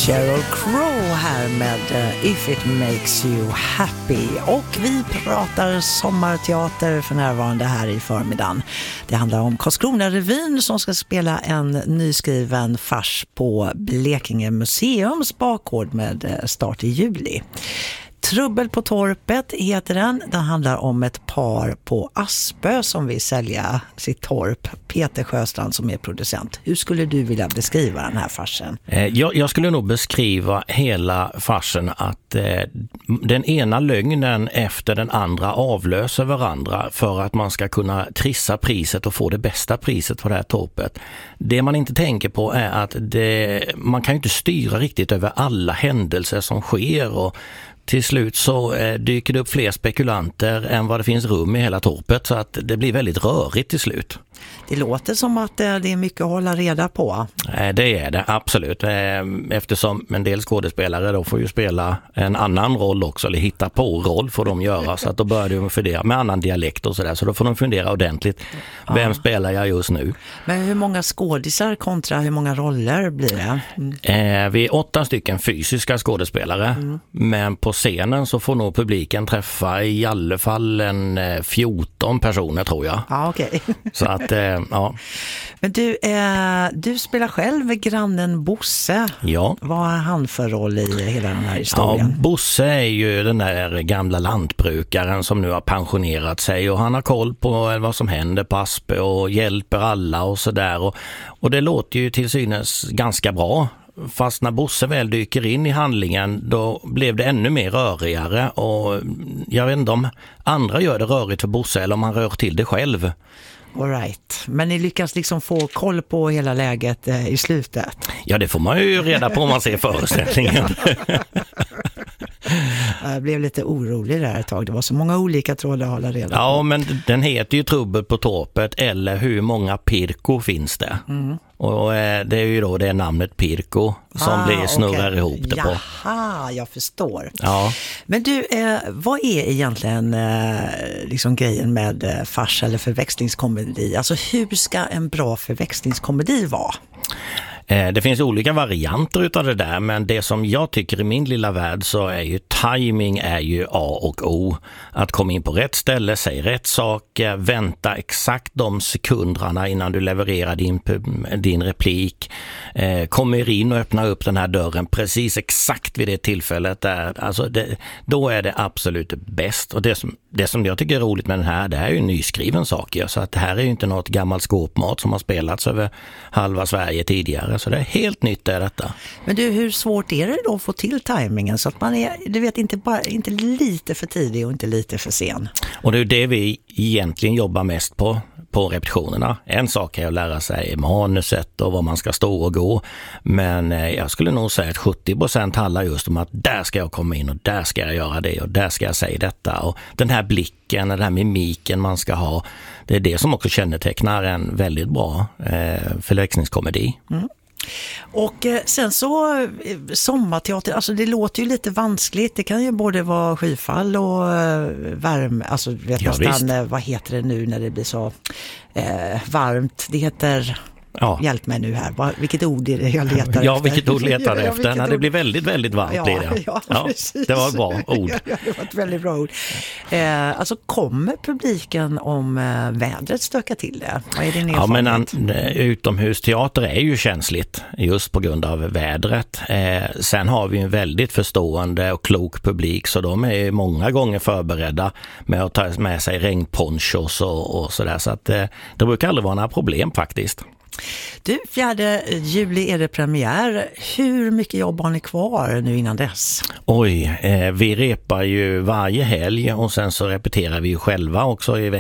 Sheryl Crow här med If It Makes You Happy. Och vi pratar sommarteater för närvarande här i förmiddagen. Det handlar om Karlskrona-revyn som ska spela en nyskriven fars på Blekinge museums bakgård med start i juli. Trubbel på torpet heter den. Den handlar om ett par på Aspö som vill sälja sitt torp. Peter Sjöstrand som är producent. Hur skulle du vilja beskriva den här farsen? Jag skulle nog beskriva hela farsen att den ena lögnen efter den andra avlöser varandra för att man ska kunna trissa priset och få det bästa priset på det här torpet. Det man inte tänker på är att man kan ju inte styra riktigt över alla händelser som sker, och till slut så dyker det upp fler spekulanter än vad det finns rum i hela torpet, så att det blir väldigt rörigt till slut. Det låter som att det är mycket att hålla reda på. Det är det, absolut. Eftersom en del skådespelare då får ju spela en annan roll också, eller hitta på roll får de göra, så att då börjar de fundera med annan dialekt och sådär, så då får de fundera ordentligt. Vem spelar jag just nu? Men hur många skådisar kontra hur många roller blir det? Vi är 8 stycken fysiska skådespelare, men på scenen så får nog publiken träffa i alla fall en 14 personer tror jag. Ja, okej. Så att, ja. Men du spelar själv grannen Bosse. Ja. Vad har han för roll i hela den här historien? Ja, Bosse är ju den där gamla lantbrukaren som nu har pensionerat sig, och han har koll på vad som händer på Aspö och hjälper alla och sådär. Och det låter ju till synes ganska bra. Fast när Bosse väl dyker in i handlingen, då blev det ännu mer rörigare, och jag vet inte om andra gör det rörigt för Bosse eller om han rör till det själv. All right. Men ni lyckas liksom få koll på hela läget i slutet? Ja, det får man ju reda på om man ser föreställningen. Jag blev lite orolig där ett tag. Det var så många olika trådar att hålla reda på. Ja, men den heter ju Trubbel på torpet, eller hur många Pirko finns det? Och det är ju då det namnet Pirko som blir snurrar ihop det på. Jaha, jag förstår. Ja. Men du, vad är egentligen liksom grejen med fars eller förväxlingskomedi? Alltså hur ska en bra förväxlingskomedi vara? Det finns olika varianter utav det där, men det som jag tycker i min lilla värld så är ju timing är ju A och O. Att komma in på rätt ställe, säga rätt saker, vänta exakt de sekunderna innan du levererar din replik. Kommer in och öppnar upp den här dörren precis exakt vid det tillfället där. Alltså då är det absolut bäst. Och det som jag tycker är roligt med den här, det här är ju en nyskriven sak. Så att det här är ju inte något gammalt skåpmat som har spelats över halva Sverige tidigare. Så det är helt nytt är detta. Men du, hur svårt är det då att få till tajmingen så att man är, du vet, inte lite för tidig och inte lite för sen? Och det är det vi egentligen jobbar mest på repetitionerna. En sak är att lära sig manuset och vad man ska stå och gå. Men jag skulle nog säga att 70% handlar just om att där ska jag komma in och där ska jag göra det och där ska jag säga detta. Och den här blicken, den här mimiken man ska ha, det är det som också kännetecknar en väldigt bra förväxlingskomedi. Och sen så sommarteater, alltså det låter ju lite vanskligt. Det kan ju både vara skyfall och värme, alltså vet nästan, vad heter det nu när det blir så varmt? Det heter... Ja. Hjälp mig nu här. Vilket ord är det jag letar efter? Ja, vilket ord letar du efter? När det blir väldigt, väldigt varmt. Ja, blir det. Ja, precis. Det var ett bra ord. Ja, det var ett väldigt bra ord. Alltså kommer publiken om vädret stöka till det? Vad är din erfarenhet? Men utomhusteater är ju känsligt just på grund av vädret. Sen har vi en väldigt förstående och klok publik, så de är många gånger förberedda med att ta med sig regnponchos och sådär. Så att det brukar aldrig vara några problem faktiskt. Du, 4 juli är det premiär. Hur mycket jobb har ni kvar nu innan dess? Vi repar ju varje helg och sen så repeterar vi ju själva också i